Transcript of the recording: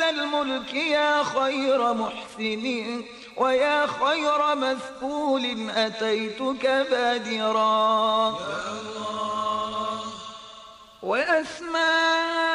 الملك يا خير محسن ويا خير مثقول أتيتك بادرا وأسماء